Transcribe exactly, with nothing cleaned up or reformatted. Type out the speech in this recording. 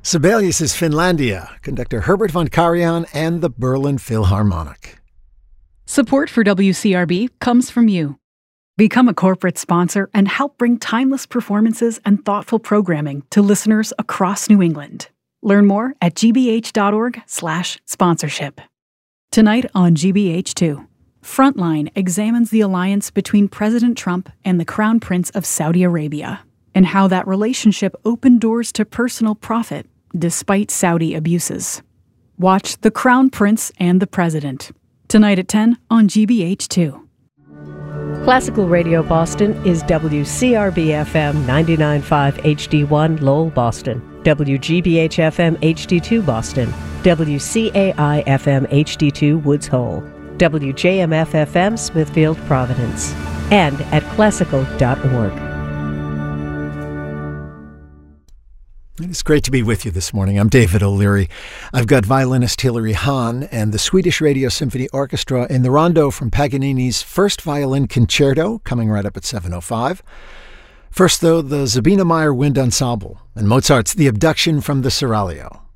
Sibelius' Finlandia, conductor Herbert von Karajan, and the Berlin Philharmonic. Support for W C R B comes from you. Become a corporate sponsor and help bring timeless performances and thoughtful programming to listeners across New England. Learn more at gbh.org slash sponsorship. Tonight on G B H two, Frontline examines the alliance between President Trump and the Crown Prince of Saudi Arabia, and how that relationship opened doors to personal profit despite Saudi abuses. Watch The Crown Prince and the President, tonight at ten on G B H two. Classical Radio Boston is W C R B F M ninety-nine point five H D one Lowell, Boston, W G B H F M H D two Boston, W C A I F M H D two Woods Hole, W J M F F M Smithfield, Providence, and at classical dot org. It's great to be with you this morning. I'm David O'Leary. I've got violinist Hilary Hahn and the Swedish Radio Symphony Orchestra in the rondo from Paganini's First Violin Concerto, coming right up at seven oh five. First, though, the Sabina Meyer Wind Ensemble and Mozart's The Abduction from the Seraglio.